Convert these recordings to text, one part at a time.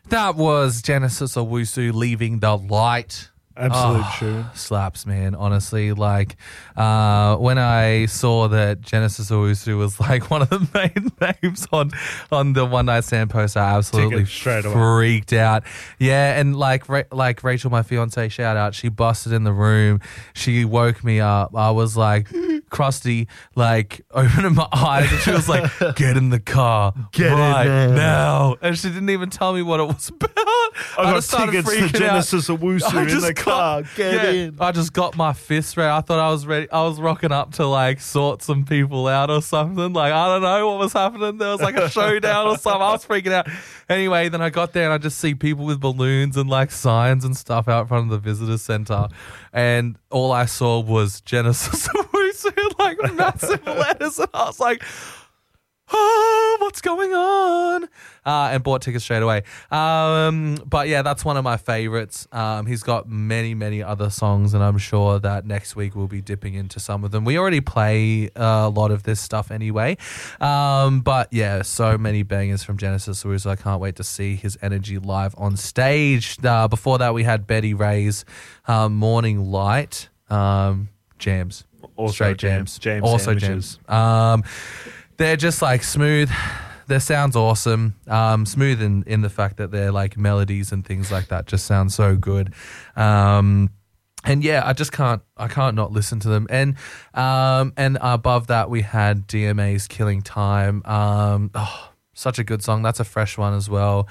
That was Genesis Owusu, Leaving the Light. Absolute tune. Slaps, man. Honestly, like when I saw that Genesis Owusu was like one of the main names on the One Night Stand poster, I absolutely straight away. freaked out. Yeah, and like Rachel, my fiance, shout out. She busted in the room. She woke me up. I was like crusty, like opening my eyes, and she was like, "Get in the car, Get in right there. now." And she didn't even tell me what it was about. I got just started tickets to freaking out. Genesis Owusu in the car. Get in. I just got my fist ready. I thought I was ready. I was rocking up to like sort some people out or something. Like, I don't know what was happening. There was like a showdown or something. I was freaking out. Anyway, then I got there and I just see people with balloons and like signs and stuff out front of the visitor center. And all I saw was Genesis Owusu, like massive letters. And I was like, oh, what's going on? And bought tickets straight away. But yeah, that's one of my favorites. He's got many, many other songs, and I'm sure that next week we'll be dipping into some of them. We already play a lot of this stuff anyway. But yeah, so many bangers from Genesis Owusu. I can't wait to see his energy live on stage. Before that, we had Betty Ray's Morning Light jams. Also Straight jams. Jams Also sandwiches. jams. They're just like smooth. Their sound's awesome. Smooth in the fact that they're like melodies and things like that just sound so good. And yeah, I can't not listen to them. And above that we had DMA's Killing Time. Such a good song. That's a fresh one as well.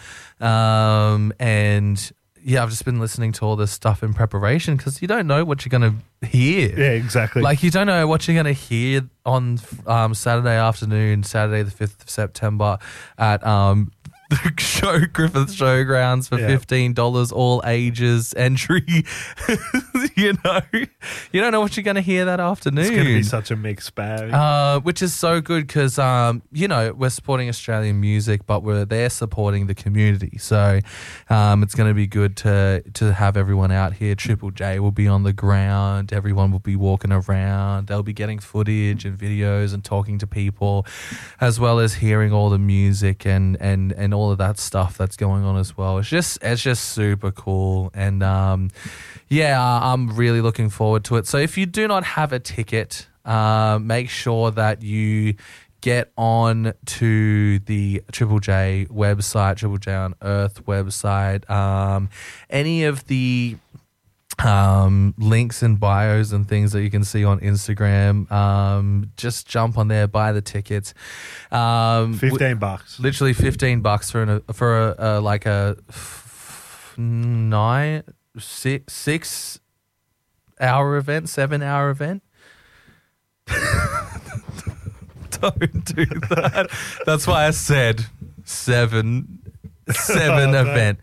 And yeah, I've just been listening to all this stuff in preparation because you don't know what you're going to hear. Yeah, exactly. Like, you don't know what you're going to hear on Saturday afternoon, Saturday the 5th of September at the Griffith Showgrounds for $15, all ages entry. You don't know what you're going to hear that afternoon. It's going to be such a mixed bag. Which is so good because, we're supporting Australian music, but they're supporting the community. So it's going to be good to have everyone out here. Triple J will be on the ground. Everyone will be walking around. They'll be getting footage and videos and talking to people, as well as hearing all the music and all of that stuff that's going on as well. It's just super cool. And I'm really looking forward to it. So if you do not have a ticket, make sure that you get on to the Triple J website, Triple J on Earth website. Any of the links and bios and things that you can see on Instagram, just jump on there, buy the tickets. $15. Literally $15 for a like a 6 hour event, 7 hour event. Don't do that. That's why I said seven event.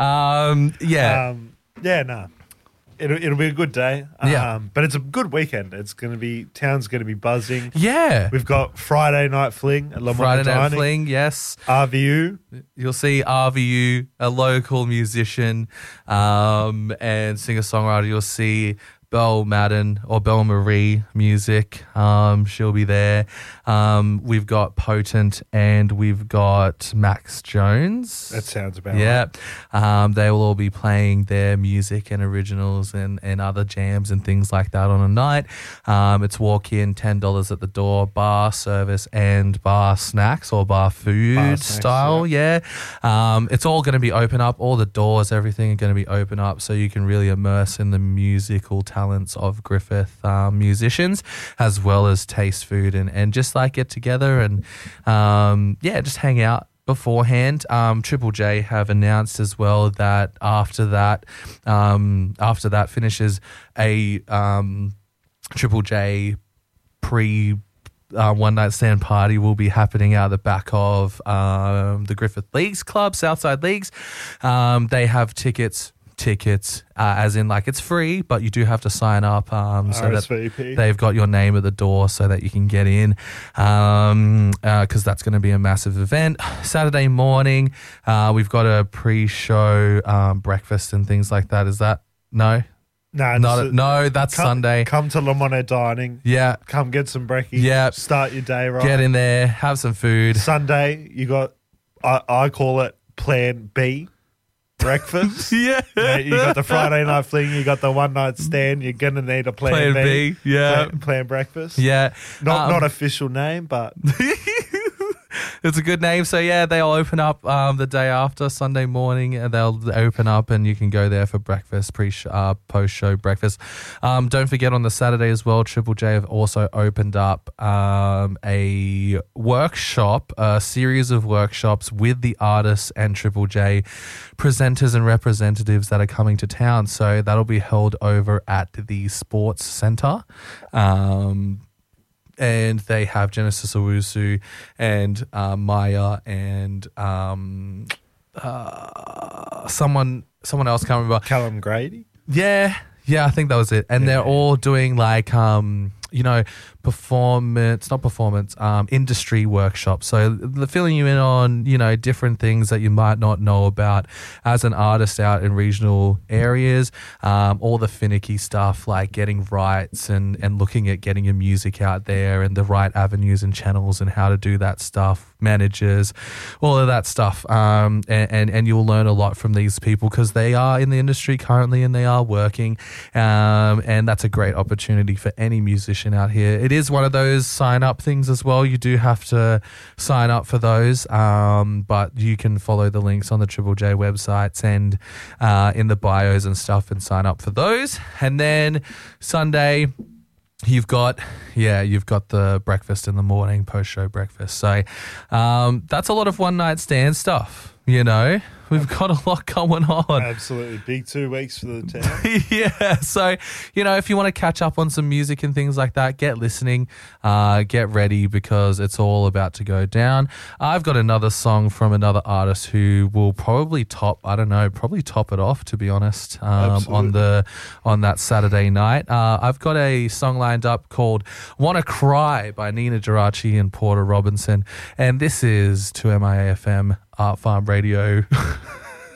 It'll be a good day. Yeah. But it's a good weekend. Town's gonna be buzzing. Yeah. We've got Friday Night Fling at Le Monde Friday Night Dining. Fling, yes. RVU. You'll see RVU, a local musician and singer-songwriter. You'll see Belle Madden or Belle Marie Music. She'll be there. We've got Potent and we've got Max Jones. That sounds about right. They will all be playing their music and originals and other jams and things like that on a night. It's walk-in, $10 at the door, bar service and bar snacks or bar food snacks, style. Yeah. It's all going to be open up. All the doors, everything are going to be open up so you can really immerse in the musical talents of Griffith musicians, as well as taste food and just like get together and just hang out beforehand. Triple J have announced as well that after that finishes a Triple J one night stand party will be happening out the back of the Griffith Leagues Club, Southside Leagues. They have tickets as in like it's free, but you do have to sign up so RSVP. that they've got your name at the door so that you can get in, because that's going to be a massive event. Saturday morning we've got a pre-show breakfast and things like that. Is that no that's Sunday. Come to Le Monde Dining. Yeah, come get some brekkie. Yeah, start your day right. Get in there, have some food. Sunday you got I call it Plan B. breakfast. Yeah. You got the Friday night fling, you got the one night stand, you're going to need a plan B. Yeah. Plan breakfast. Yeah. Not official name, but It's a good name. So, yeah, they'll open up the day after, Sunday morning, and they'll open up and you can go there for breakfast, post-show breakfast. Don't forget on the Saturday as well, Triple J have also opened up a workshop, a series of workshops with the artists and Triple J presenters and representatives that are coming to town. So that'll be held over at the Sports Centre. And they have Genesis Owusu and Maya and someone else, can't remember. Callum Grady. Yeah, I think that was it. And they're all doing like industry workshops. So they're filling you in on, different things that you might not know about as an artist out in regional areas. All the finicky stuff like getting rights and looking at getting your music out there and the right avenues and channels and how to do that stuff, managers, all of that stuff. And you'll learn a lot from these people because they are in the industry currently and they are working. And that's a great opportunity for any musician out here. It is one of those sign up things as well. You do have to sign up for those, but you can follow the links on the Triple J websites and in the bios and stuff and sign up for those. And then Sunday, you've got the breakfast in the morning, post-show breakfast. So that's a lot of one-night stand stuff, We've got a lot going on. Absolutely. Big 2 weeks for the town. Yeah. So, if you want to catch up on some music and things like that, get listening, get ready because it's all about to go down. I've got another song from another artist who will probably top it off, to be honest, on that Saturday night. I've got a song lined up called Wanna Cry by Nina Geraci and Porter Robinson. And this is 2MIAFM Art Farm Radio.